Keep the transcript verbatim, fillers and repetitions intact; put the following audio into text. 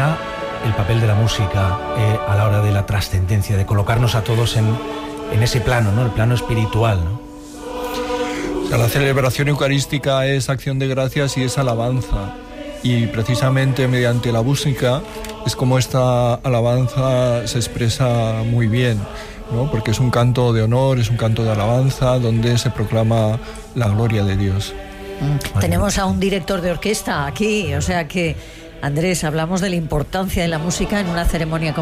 Ana, el papel de la música eh, a la hora de la trascendencia, de colocarnos a todos en, en ese plano, ¿no? El plano espiritual, ¿no? O sea, la celebración eucarística es acción de gracias y es alabanza. Y precisamente mediante la música es como esta alabanza se expresa muy bien, ¿no? Porque es un canto de honor, es un canto de alabanza donde se proclama la gloria de Dios. Mm. Tenemos a un director de orquesta aquí, o sea que, Andrés, hablamos de la importancia de la música en una ceremonia como